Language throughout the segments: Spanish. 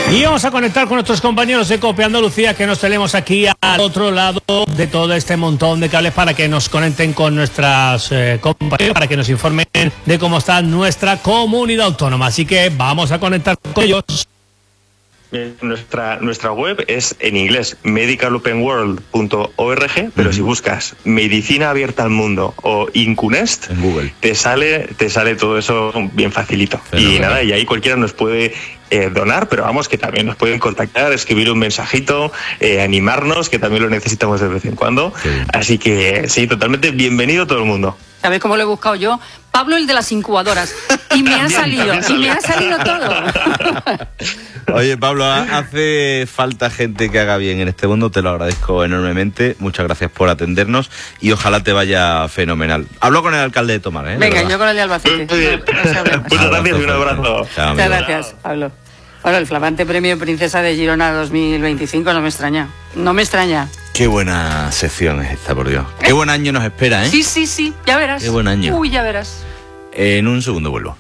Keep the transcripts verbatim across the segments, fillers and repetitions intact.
Y vamos a conectar con nuestros compañeros de COPE Andalucía, que nos tenemos aquí al otro lado de todo este montón de cables, para que nos conecten con nuestras eh, compañeros, para que nos informen de cómo está nuestra comunidad autónoma. Así que vamos a conectar con ellos. Nuestra, nuestra web es en inglés, medical open world punto org, pero uh-huh. si buscas Medicina Abierta al Mundo o INCUNEST, en Google, te sale, te sale todo eso bien facilito. Fenomenal. Y nada, y ahí cualquiera nos puede eh, donar, pero vamos, que también nos pueden contactar, escribir un mensajito, eh, animarnos, que también lo necesitamos de vez en cuando. Sí. Así que sí, totalmente bienvenido todo el mundo. ¿Sabes cómo lo he buscado yo? Pablo, el de las incubadoras. Y me ha salido, y me ha salido todo. Oye, Pablo, hace falta gente que haga bien en este mundo, te lo agradezco enormemente. Muchas gracias por atendernos y ojalá te vaya fenomenal. Hablo con el alcalde de Tomar, ¿eh? Venga, yo con el de Albacete. Muy bien. Muchas gracias y un abrazo. Chao, muchas gracias, Pablo. Bueno, el flamante premio Princesa de Girona dos mil veinticinco no me extraña. No me extraña. Qué buena sección es esta, por Dios. Qué buen año nos espera, ¿eh? Sí, sí, sí, ya verás. Qué buen año. Uy, ya verás. En un segundo vuelvo.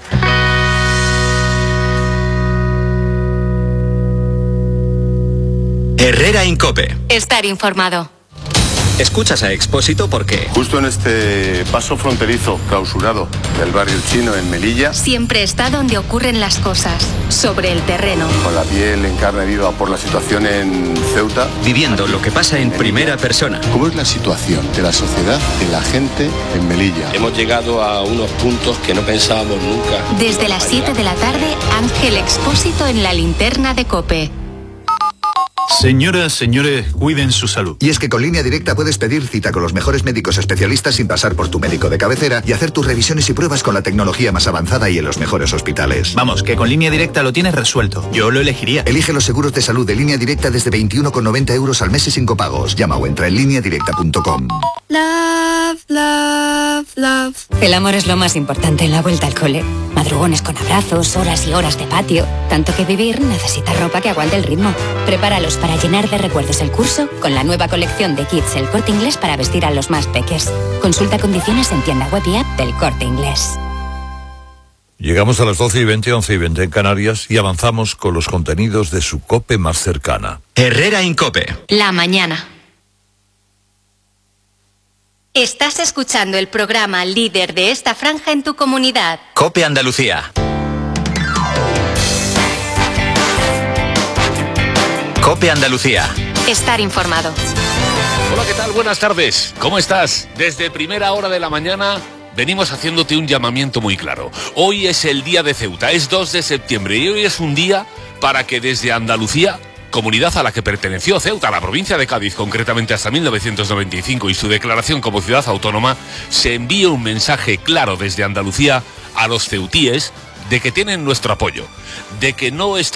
Herrera en COPE. Estar informado. Escuchas a Expósito porque... Justo en este paso fronterizo clausurado del barrio chino en Melilla... Siempre está donde ocurren las cosas, sobre el terreno. Con la piel en carne viva por la situación en Ceuta... Viviendo lo que pasa en primera persona. ¿Cómo es la situación de la sociedad, de la gente en Melilla? Hemos llegado a unos puntos que no pensábamos nunca. Desde las siete de la tarde, Ángel Expósito en la linterna de COPE. Señoras, señores, cuiden su salud. Y es que con Línea Directa puedes pedir cita con los mejores médicos especialistas sin pasar por tu médico de cabecera y hacer tus revisiones y pruebas con la tecnología más avanzada y en los mejores hospitales. Vamos, que con Línea Directa lo tienes resuelto. Yo lo elegiría. Elige los seguros de salud de Línea Directa desde veintiuno con noventa euros al mes y sin copagos. Llama o entra en línea directa punto com. Love, love, love. El amor es lo más importante en la vuelta al cole. Madrugones con abrazos, horas y horas de patio. Tanto que vivir necesita ropa que aguante el ritmo. Prepáralos para llenar de recuerdos el curso con la nueva colección de kits El Corte Inglés para vestir a los más peques. Consulta condiciones en tienda web y app del Corte Inglés. Llegamos a las doce y veinte, once y veinte en Canarias y avanzamos con los contenidos de su COPE más cercana. Herrera en COPE. La mañana. Estás escuchando el programa líder de esta franja en tu comunidad. COPE Andalucía. COPE Andalucía. Estar informado. Hola, ¿qué tal? Buenas tardes. ¿Cómo estás? Desde primera hora de la mañana venimos haciéndote un llamamiento muy claro. Hoy es el día de Ceuta, es dos de septiembre y hoy es un día para que desde Andalucía, comunidad a la que perteneció Ceuta, la provincia de Cádiz, concretamente hasta mil novecientos noventa y cinco y su declaración como ciudad autónoma, se envíe un mensaje claro desde Andalucía a los ceutíes de que tienen nuestro apoyo, de que no está